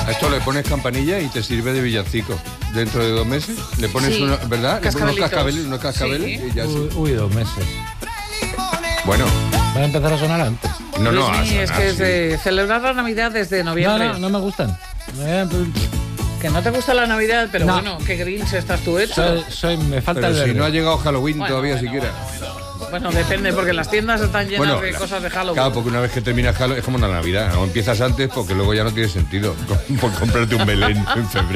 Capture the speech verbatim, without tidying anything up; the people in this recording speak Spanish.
A esto le pones campanilla y te sirve de villancico. Dentro de dos meses le pones Sí. una, ¿verdad? Le pones unos Cascabelitos. cascabeles, unos cascabeles Sí. y ya Uy, sí. uy, dos meses. Bueno, ¿Va a empezar a sonar antes? no, no, Luismi, a es sonar, que es sí. de celebrar la Navidad desde No, noviembre. no, no me gustan. Eh, Que no te gusta la Navidad, pero No. bueno, qué grinch estás tú hecho. Soy, soy, me falta Pero el si verde. no ha llegado Halloween Bueno, todavía bueno, siquiera. Bueno, depende, porque las tiendas están llenas Bueno, de la- cosas de Halloween. Claro, porque una vez que termina Halloween es como la Navidad. O empiezas antes porque luego ya no tiene sentido. Por comprarte un Belén en febrero.